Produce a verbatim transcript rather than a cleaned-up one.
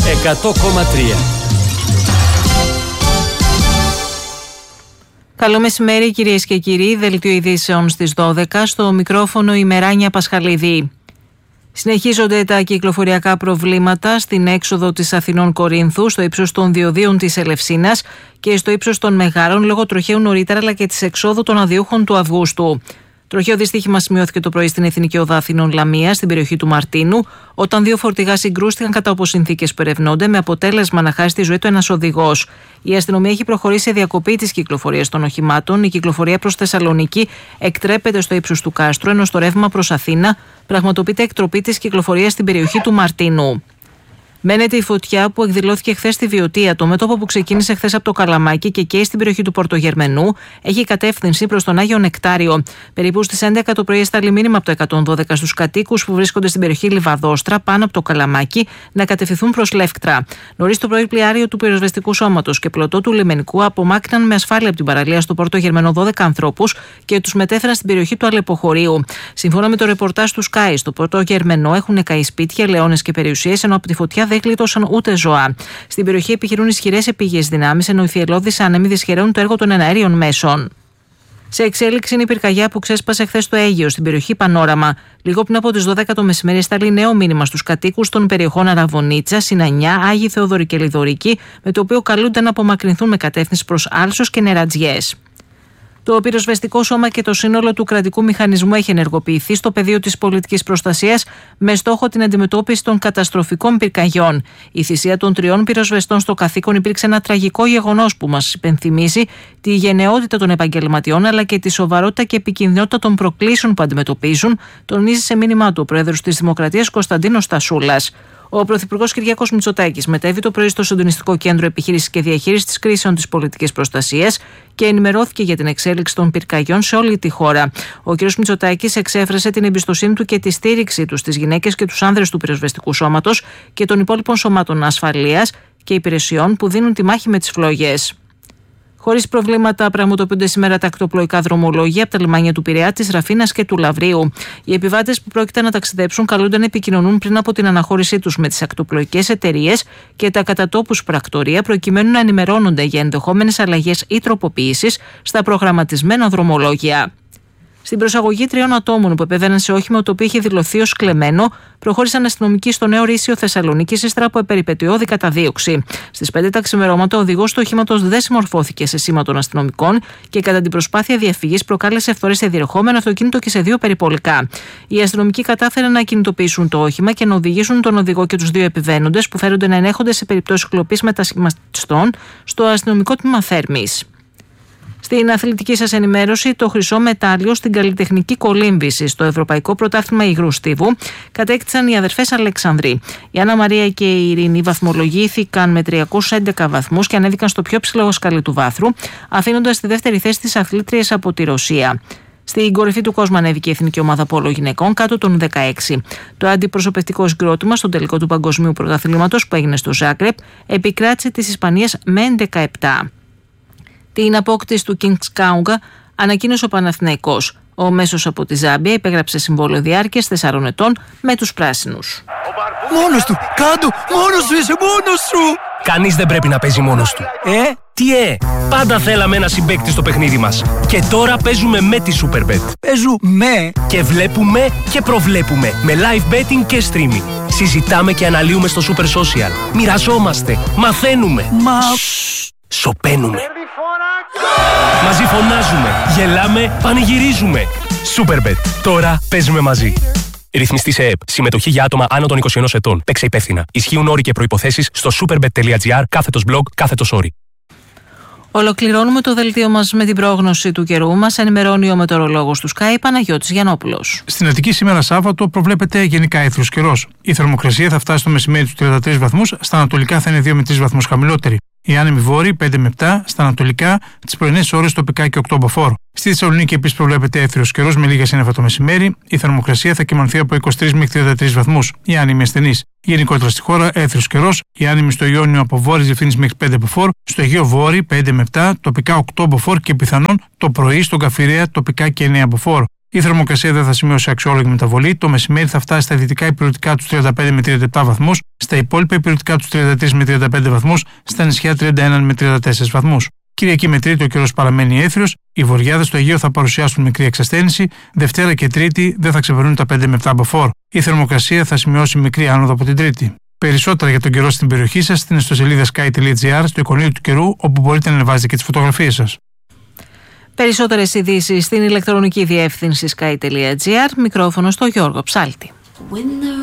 εκατό κόμμα τρία. Καλό μεσημέρι κυρίες και κύριοι, δελτίο ειδήσεων στις δώδεκα, στο μικρόφωνο η Μεράνια Πασχαλίδη. Συνεχίζονται τα κυκλοφοριακά προβλήματα στην έξοδο της Αθηνών Κορίνθου, στο ύψος των διοδίων της Ελευσίνας και στο ύψος των Μεγάρων, λόγω τροχαίου νωρίτερα αλλά και της εξόδου των αδειούχων του Αυγούστου. Τροχαίο δυστύχημα σημειώθηκε το πρωί στην Εθνική Οδό Αθηνών Λαμία, στην περιοχή του Μαρτίνου, όταν δύο φορτηγά συγκρούστηκαν κατά όπως συνθήκες που ερευνώνται, με αποτέλεσμα να χάσει τη ζωή του ένας οδηγός. Η αστυνομία έχει προχωρήσει σε διακοπή της κυκλοφορίας των οχημάτων. Η κυκλοφορία προς Θεσσαλονίκη εκτρέπεται στο ύψος του κάστρου, ενώ στο ρεύμα προς Αθήνα πραγματοποιείται εκτροπή της κυκλοφορίας στην περιοχή του Μαρτίνου. Μένεται η φωτιά που εκδηλώθηκε χθες στη Βιωτία. Το μέτωπο που ξεκίνησε χθες από το Καλαμάκι και καίει στην περιοχή του Πορτογερμενού έχει κατεύθυνση προς τον Άγιο Νεκτάριο. Περίπου στις έντεκα το πρωί έσταλε μήνυμα από το εκατόν δώδεκα στους κατοίκους που βρίσκονται στην περιοχή Λιβαδόστρα, πάνω από το Καλαμάκι, να κατευθυνθούν προς Λεύκτρα. Νωρίς το πρωί, πλοιάριο του πυροσβεστικού σώματος και πλωτό του λιμενικού απομάκρυναν με ασφάλεια από την παραλία στο Πορτογερμενό δώδεκα ανθρώπους και τους μετέφεραν στην περιοχή του Αλεποχωρίου. Σύμφωνα με το ρεπορτάζ του Sky, στο Πορτογερμενό έχουν καεί σπίτια, λεώνες και περιουσίες, ενώ από τη φωτιά δεν γλίτωσαν ούτε ζώα. Στην περιοχή επιχειρούν ισχυρές επίγειες δυνάμεις, ενώ οι θυελλώδεις άνεμοι δυσχεραίνουν το έργο των εναέριων μέσων. Σε εξέλιξη είναι η πυρκαγιά που ξέσπασε χθες στο Αίγαιο, στην περιοχή Πανόραμα. Λίγο πριν από τις δώδεκα το μεσημέρι, στάλει νέο μήνυμα στους κατοίκους των περιοχών Αραβωνίτσα, Συνανιά, Άγιοι Θεοδωρή και Λιδωρική, με το οποίο καλούνται να απομακρυνθούν με κατεύθυνση προς Άλσος και Νερατζιές. Το πυροσβεστικό σώμα και το σύνολο του κρατικού μηχανισμού έχει ενεργοποιηθεί στο πεδίο της πολιτικής προστασίας με στόχο την αντιμετώπιση των καταστροφικών πυρκαγιών. Η θυσία των τριών πυροσβεστών στο καθήκον υπήρξε ένα τραγικό γεγονός που μας υπενθυμίζει τη γενναιότητα των επαγγελματιών αλλά και τη σοβαρότητα και επικινδυνότητα των προκλήσεων που αντιμετωπίζουν, τονίζει σε μήνυμά του ο Πρόεδρος της Δημοκρατίας Κωνσταντίνος Στασούλας. Ο Πρωθυπουργός Κυριάκος Μητσοτάκης μετέβη το πρωί στο Συντονιστικό Κέντρο Επιχείρησης και Διαχείρισης Κρίσεων της Πολιτικής Προστασίας και ενημερώθηκε για την εξέλιξη των πυρκαγιών σε όλη τη χώρα. Ο κ. Μητσοτάκης εξέφρασε την εμπιστοσύνη του και τη στήριξή του στις γυναίκες και τους άνδρες του πυροσβεστικού σώματος και των υπόλοιπων σωμάτων ασφαλείας και υπηρεσιών που δίνουν τη μάχη με τις φλόγες. Χωρίς προβλήματα πραγματοποιούνται σήμερα τα ακτοπλοϊκά δρομολόγια από τα λιμάνια του Πειραιά, της Ραφίνας και του Λαβρίου. Οι επιβάτες που πρόκειται να ταξιδέψουν καλούνται να επικοινωνούν πριν από την αναχώρησή τους με τις ακτοπλοϊκές εταιρείες και τα κατατόπους πρακτορεία, προκειμένου να ενημερώνονται για ενδεχόμενες αλλαγές ή τροποποιήσεις στα προγραμματισμένα δρομολόγια. Στην προσαγωγή τριών ατόμων που επέβαιναν σε όχημα το οποίο είχε δηλωθεί ως κλεμμένο, προχώρησαν αστυνομικοί στο Νέο Ρήσιο Θεσσαλονίκης ύστερα από περιπετειώδη καταδίωξη. Στις πέντε τα ξημερώματα, ο οδηγός του οχήματος δεν συμμορφώθηκε σε σήμα των αστυνομικών και κατά την προσπάθεια διαφυγής προκάλεσε φθορές σε διερχόμενο αυτοκίνητο και σε δύο περιπολικά. Οι αστυνομικοί κατάφεραν να κινητοποιήσουν το όχημα και να οδηγήσουν τον οδηγό και τους δύο επιβαίνοντες που φέρονται να ενέχονται σε περιπτώσεις κλοπής μετασχηματιστών στο αστυνομικό τμήμα Θέρμης. Στην αθλητική σας ενημέρωση, το χρυσό μετάλλιο στην καλλιτεχνική κολύμβηση στο Ευρωπαϊκό Πρωτάθλημα Υγρού Στίβου κατέκτησαν οι αδερφές Αλεξανδρή. Η Άννα Μαρία και η Ειρήνη βαθμολογήθηκαν με τριακόσιους έντεκα βαθμούς και ανέβηκαν στο πιο ψηλό σκαλί του βάθρου, αφήνοντας στη δεύτερη θέση τις αθλήτριες από τη Ρωσία. Στην κορυφή του κόσμου ανέβηκε η εθνική ομάδα πόλο γυναικών κάτω των δεκαέξι. Το αντιπροσωπευτικό συγκρότημα στον τελικό του Παγκοσμίου Πρωταθλήματος που έγινε στο Ζάγκρεπ επικράτησε της Ισπανίας με έντεκα επτά. Την απόκτηση του Kings Kaunga ανακοίνωσε ο Παναθηναϊκός. Ο μέσος από τη Ζάμπια υπέγραψε συμβόλαιο διάρκειας τεσσάρων ετών με τους πράσινους. Μόνος του! Κάντο! Μόνος σου είσαι! Μόνος σου! Κανείς δεν πρέπει να παίζει μόνος του. Ε? Τι ε! Πάντα θέλαμε ένα συμπαίκτη στο παιχνίδι μας. Και τώρα παίζουμε με τη Superbet. Παίζουμε! Και βλέπουμε και προβλέπουμε με live betting και streaming. Συζητάμε και αναλύουμε στο Super Social. Μοιραζόμαστε. Μαθαίνουμε. Μα... Σοπαίνουμε. Μαζί φωνάζουμε, γελάμε, πανηγυρίζουμε. Superbet. Τώρα παίζουμε μαζί. Ρυθμιστή σε ΕΕΠ. Συμμετοχή για άτομα άνω των είκοσι ενός ετών. Παίξε υπεύθυνα. Ισχύουν όροι και προϋποθέσεις στο superbet.gr κάθετος blog κάθετος όροι. Ολοκληρώνουμε το δελτίο μας με την πρόγνωση του καιρού. Μας ενημερώνει ο μετεωρολόγος του Sky, Παναγιώτης Γιαννόπουλος. Στην Αττική σήμερα Σάββατο προβλέπεται γενικά ήθρος καιρός. Η θερμοκρασία θα φτάσει στο μεσημέρι του τριάντα τρεις βαθμούς, στα ανατολικά θα είναι δύο με τρεις βαθμούς χαμηλότερη. Οι άνεμοι βόρειοι πέντε με επτά, στα ανατολικά τις πρωινές ώρες τοπικά και οκτώ μποφόρ. Στη Θεσσαλονίκη επίσης προβλέπεται έθριος καιρός με λίγα σύννεφα το μεσημέρι. Η θερμοκρασία θα κυμανθεί από είκοσι τρεις μέχρι τριάντα τρεις βαθμούς. Οι άνεμοι ασθενείς. Γενικότερα στη χώρα έθριος καιρός. Οι άνεμοι στο Ιόνιο από βόρειες διευθύνσεις μέχρι πέντε μποφόρ. Στο Αιγαίο βόρειοι πέντε με επτά, τοπικά οκτώ μποφόρ και πιθανόν το πρωί στον Καφιρέα τοπικά και εννέα μποφόρ. Η θερμοκρασία δεν θα σημειώσει αξιόλογη μεταβολή. Το μεσημέρι θα φτάσει στα δυτικά υπηρετικά του τριάντα πέντε με τριάντα επτά βαθμούς, στα υπόλοιπα υπηρετικά του τριάντα τρία με τριάντα πέντε βαθμούς, στα νησιά τριάντα ένα με τριάντα τέσσερα βαθμούς. Κυριακή με Τρίτη ο καιρός παραμένει έθριος, οι βορειάδες στο Αιγαίο θα παρουσιάσουν μικρή εξασθένηση, Δευτέρα και Τρίτη δεν θα ξεπερνούν τα πέντε με επτά μποφόρ. Η θερμοκρασία θα σημειώσει μικρή άνοδο από την Τρίτη. Περισσότερα για τον καιρό στην περιοχή σας στην ιστοσελίδα sky τελεία gr, στο εικονίδιο του καιρού, όπου μπορείτε να ανεβάζετε και τις φωτογραφίες σας. Περισσότερες ειδήσεις στην ηλεκτρονική διεύθυνση sky τελεία gr, μικρόφωνο στο Γιώργο Ψάλτη.